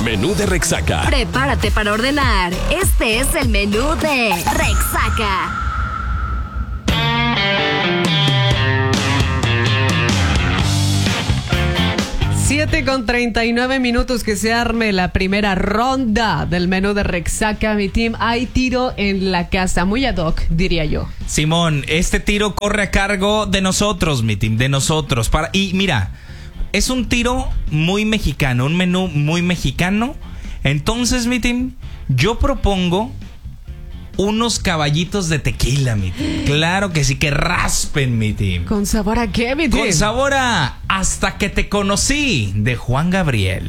Menú de Rexaca. Prepárate para ordenar. Este es el menú de Rexaca. 7:39 que se arme la primera ronda del menú de Rexaca, mi team. Hay tiro en la casa, muy ad hoc, diría yo. Simón, este tiro corre a cargo de nosotros, mi team, de nosotros. Y mira, es un tiro muy mexicano, un menú muy mexicano. Entonces, mi team, yo propongo unos caballitos de tequila, mi team. Claro que sí, que raspen, mi team. ¿Con sabor a qué, mi team? Con sabor a Hasta que te conocí, de Juan Gabriel.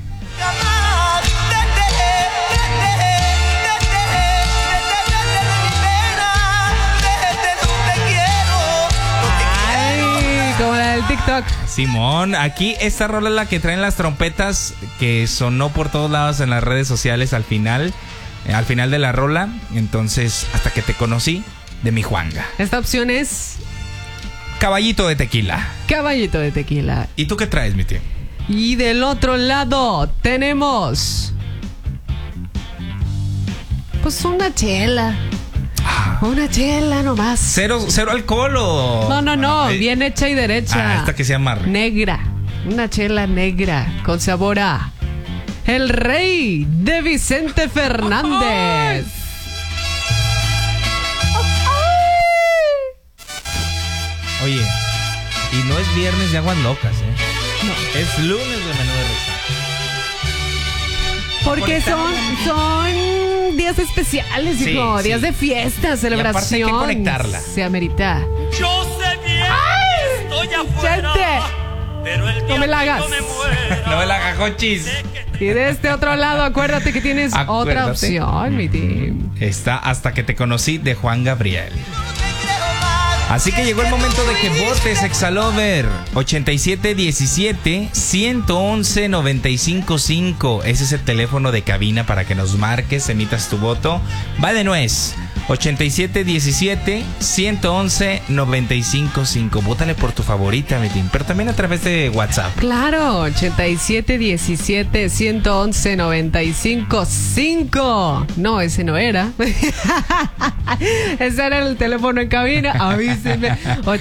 Ay, como la del TikTok. Simón, aquí esta rola es la que traen las trompetas, que sonó por todos lados en las redes sociales al final de la rola. Entonces, Hasta que te conocí, de mi Juanga. Esta opción es Caballito de tequila. caballito de tequila. ¿Y tú qué traes, mi tío? Y del otro lado tenemos pues una chela. Una chela nomás. ¿Cero alcohol o...? No, bien hecha y derecha. Esta que se llama negra. Una chela negra con sabor a El Rey de Vicente Fernández. Oye, y no es viernes de aguas locas, ¿eh? No. Es lunes de menú de Rexaca. Porque son días especiales, Sí, hijo. sí. Días de fiesta, celebración. aparte hay que conectarla. Se amerita. Yo sé bien que estoy afuera, Gente, pero el no me la hagas. No me la gajochis. Y de este otro lado, acuérdate que tienes otra Acuérdate. opción, mi team. Está Hasta que te conocí, de Juan Gabriel. Así que llegó el momento de que votes, Exalover. 8717-111-955. Ese es el teléfono de cabina para que nos marques, emitas tu voto. Va de nuez. 8717-111-955. Vótale por tu favorita, mi team, pero también a través de WhatsApp. Claro, 8717-111-955. No, ese no era. Ese era el teléfono en cabina. Avísenme.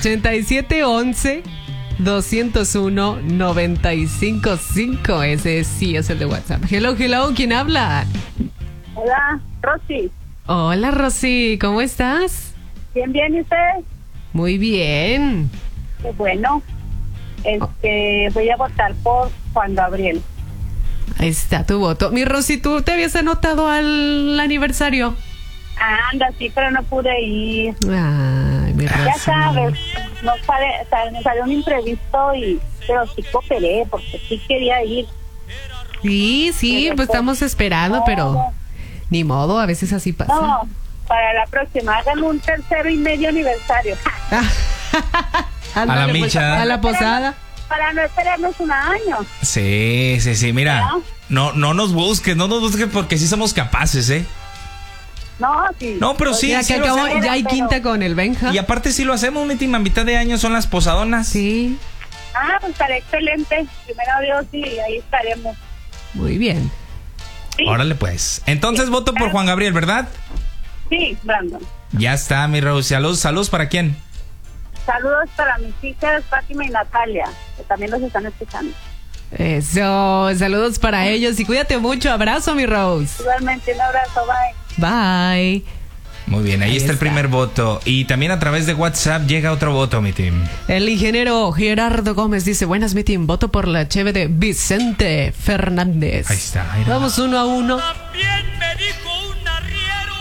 8711-201-955. Ese sí es el de WhatsApp. Hello, ¿quién habla? Hola, Rosy. Hola, Rosy, ¿cómo estás? Bien, ¿y ustedes? Muy bien. Qué bueno. Voy a votar por Juan Gabriel. Ahí está tu voto. Mi Rosy, ¿tú te habías anotado al aniversario? Anda, sí, pero no pude ir. Ay, mi Rosy. Ya sabes, me salió un imprevisto pero sí cooperé porque sí quería ir. Sí, pues estamos esperando, pero ni modo, a veces así pasa. No, para la próxima, hagan un 3.5 aniversario. Ándale, A la pues, micha. a la posada. Para no esperarnos un año. Sí, mira. No nos busques porque sí somos capaces, ¿eh? No, sí. No, pero sí, Ya sí que lo acabó, hacemos. ya hay quinta con el Benja. Y aparte sí lo hacemos, mi team, a mitad de año son las posadonas. Sí, Pues estaré excelente. Primero Dios y ahí estaremos. muy bien. Sí, Órale pues. Entonces voto por Juan Gabriel, ¿verdad? sí, Brandon. Ya está, mi Rose. Saludos, ¿para quién? Saludos para mis hijas Fátima y Natalia, que también los están escuchando. Eso, saludos para ellos y cuídate mucho. Abrazo, mi Rose. Igualmente, un abrazo, bye. Bye. Muy bien, ahí está el primer voto. Y también a través de WhatsApp llega otro voto, mi team. El ingeniero Gerardo Gómez dice: buenas, mi team, voto por la cheve de Vicente Fernández. Ahí está. Ahí Vamos 1-1. También me dijo un arriero.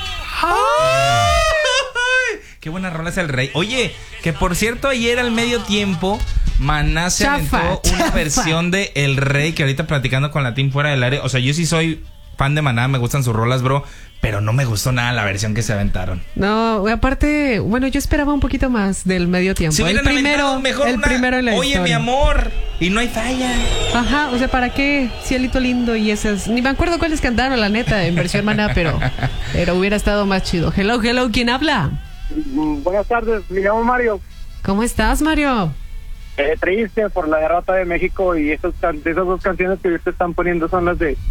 ¡Ay! Qué buena rola es El Rey. Oye, que por cierto, ayer al medio tiempo, Maná se aventó una versión de El Rey, que ahorita platicando con la team fuera del área. O sea, yo sí soy fan de Maná, me gustan sus rolas, bro, pero no me gustó nada la versión que se aventaron. No, aparte, bueno, yo esperaba un poquito más del medio tiempo. Si el hubieran primero, aventado mejor el una, primero en la Oye, historia. mi amor, y no hay falla. Ajá, o sea, ¿para qué? Cielito lindo y esas. Ni me acuerdo cuáles cantaron, la neta, en versión Maná, pero hubiera estado más chido. Hello, ¿quién habla? Buenas tardes, me llamo Mario. ¿Cómo estás, Mario? Triste por la derrota de México y esas dos canciones que ahorita están poniendo son las de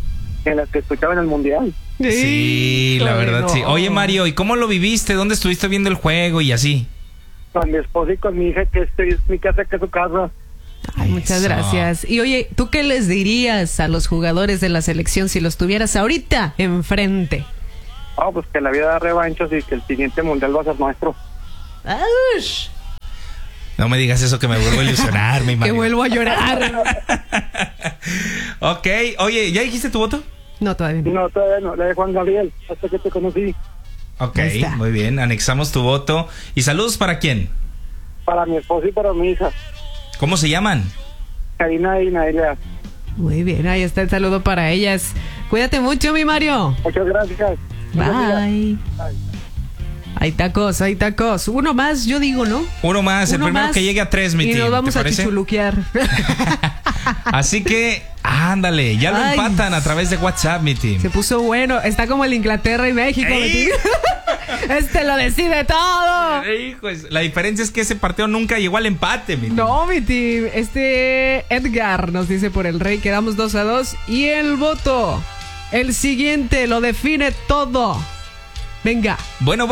que las que escuchaban en el Mundial. Sí, la verdad, sí. Oye, Mario, ¿y cómo lo viviste? ¿Dónde estuviste viendo el juego y así? Con mi esposa y con mi hija, que es mi casa, que es su casa. Ay, muchas Eso. gracias. Y oye, ¿tú qué les dirías a los jugadores de la selección si los tuvieras ahorita enfrente? Pues que la vida da revanchos y que el siguiente Mundial va a ser nuestro. ¡Aush! No me digas eso, que me vuelvo a ilusionar, mi Que Mario. vuelvo a llorar. Ok, oye, ¿ya dijiste tu voto? No, todavía no. No, todavía no, la de Juan Gabriel, hasta que te conocí. Ok, Ahí está. muy bien, anexamos tu voto. ¿Y saludos para quién? Para mi esposa y para mi hija, ¿Cómo se llaman? Karina y Naelia. Muy bien, ahí está el saludo para ellas. Cuídate mucho, mi Mario. Muchas gracias. Bye. Hay tacos. Uno más, yo digo, ¿no? Uno más, el Uno primero más. que llegue a 3, mi Y team, nos vamos ¿te a parece? chichuluquear. Así que, ándale, ya lo Ay. empatan a través de WhatsApp, mi team. Se puso bueno. Está como el Inglaterra y México. ¡Ey! mi tío. Este lo decide todo. Hijos, la diferencia es que ese partido nunca llegó al empate, mi team. No, mi team. Edgar nos dice por el Rey. Quedamos 2-2. Y el voto. El siguiente lo define todo. Venga. Bueno.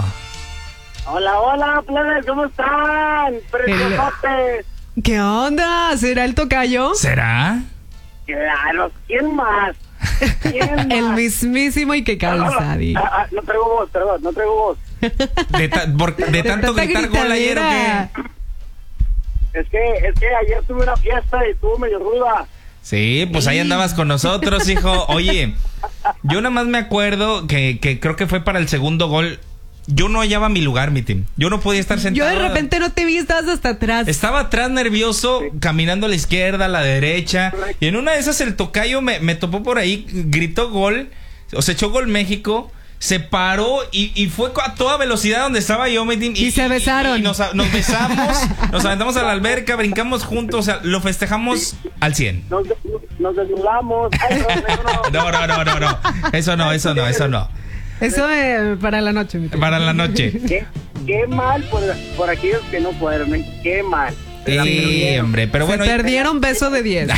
Hola, plebes, ¿cómo están? Preciosotes. ¿Qué onda? ¿Será el tocayo? ¿Será? Claro, ¿quién más? El mismísimo y que calza. di. No traigo voz, perdón, no traigo voz. De tanto tanta gritar gol ayer, ¿o gritadera. qué? Es que ayer tuve una fiesta y estuvo medio ruda. Sí, pues ahí andabas con nosotros, hijo. Oye, yo nada más me acuerdo que creo que fue para el segundo gol. Yo no hallaba mi lugar, mi team. Yo no podía estar Yo sentado. de repente no te vi, estabas hasta atrás. Estaba atrás nervioso, caminando a la izquierda, a la derecha. Y en una de esas el tocayo me topó por ahí, gritó gol. O sea, echó gol México. Se paró y fue a toda velocidad donde estaba yo, mi team. Y se besaron. Y nos besamos, nos aventamos a la alberca, brincamos juntos. O sea, lo festejamos al 100. Nos desnudamos. Ay, no. No. Eso no. Eso para la noche, mi tío. Para la noche. Qué mal por aquellos que no fueron, ¿eh? Qué mal. Sí, hombre, pero bueno. Se perdieron beso de 10.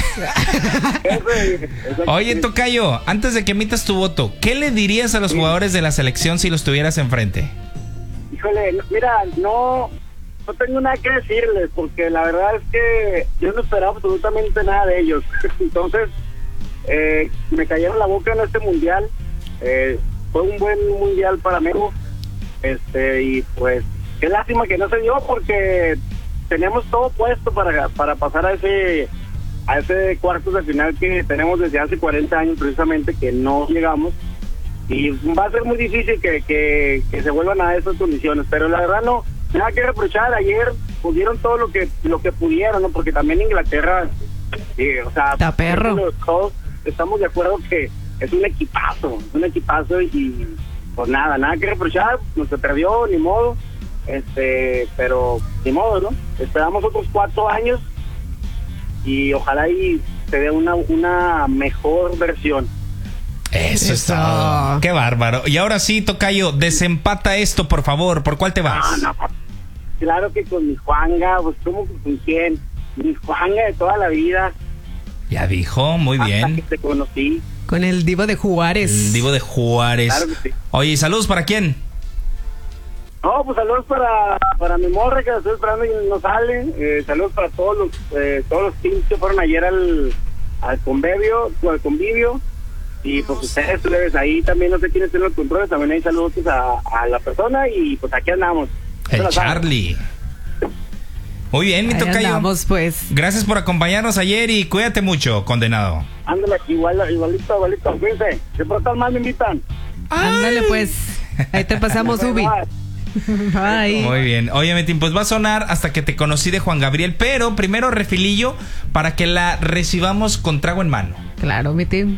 Oye, tocayo, antes de que emitas tu voto, ¿qué le dirías a los jugadores de la selección si los tuvieras enfrente? Híjole, mira, no tengo nada que decirles, porque la verdad es que yo no esperaba absolutamente nada de ellos. Entonces, me cayeron la boca en este mundial. Fue un buen mundial para México. Y pues, qué lástima que no se dio, porque teníamos todo puesto para pasar a ese cuartos de final que tenemos desde hace 40 años precisamente, que no llegamos. Y va a ser muy difícil que se vuelvan a esas condiciones, pero la verdad no, nada que reprochar. Ayer pudieron todo lo que pudieron, ¿no? Porque también Inglaterra, o sea, Está perro. Todos estamos de acuerdo que es un equipazo y pues nada que reprochar. No se perdió, ni modo, pero ni modo, ¿no? Esperamos otros 4 años y ojalá y se dé una mejor versión. Eso es todo. Qué bárbaro. Y ahora sí, tocayo, desempata esto, por favor. ¿Por cuál te vas? No, claro que con mi Juanga. Pues ¿cómo que con quién? Mi Juanga de toda la vida. Ya dijo, muy bien. Hasta que te conocí. Con el Divo de Juárez. El Divo de Juárez. Claro que sí. Oye, ¿y saludos para quién? No, pues saludos para mi morra, que la estoy esperando y no sale. Saludos para todos los teams que fueron ayer al convivio. Y pues ustedes ahí también, no sé quiénes tienen los controles, también hay saludos a la persona y pues aquí andamos. El Charlie. Muy bien, mi Ahí tocayo. andamos, pues. Gracias por acompañarnos ayer y cuídate mucho, condenado. Ándale, igualito, cuídense. Si por estar mal me invitan. Ándale, pues. Ahí te pasamos, Ubi. Bye. Muy bien. Oye, Metín, pues va a sonar Hasta que te conocí de Juan Gabriel, pero primero refilillo para que la recibamos con trago en mano. Claro, mi team.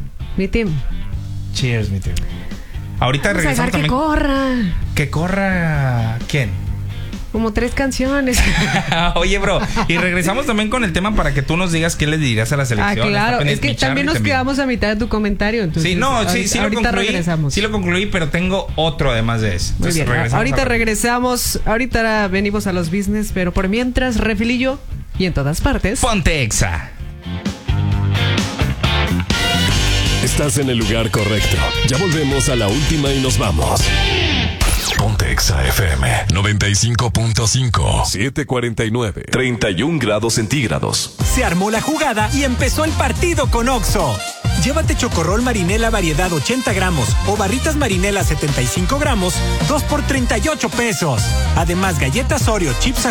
Cheers, mi team. Ahorita Vamos a dejar regresamos también. que corra. Que corra. ¿Quién? Como 3 canciones. Oye, bro, y regresamos también con el tema para que tú nos digas qué le dirás a la selección. Claro, Está es que mi Charlie también nos quedamos a mitad de tu comentario. Entonces, Sí, no, sí lo ahorita concluí. regresamos. Sí lo concluí, pero tengo otro además de eso. Muy Entonces, bien, ahorita a ver. regresamos. Ahorita venimos a los business, pero por mientras, refilillo y en todas partes. Ponte Exa. Estás en el lugar correcto. Ya volvemos a la última y nos vamos. Ponte Exa FM 95.5 749 31 grados centígrados. Se armó la jugada y empezó el partido con Oxxo. Llévate chocorrol marinela variedad 80 gramos o barritas marinela 75 gramos, 2 por 38 pesos. Además, galletas Oreo, chips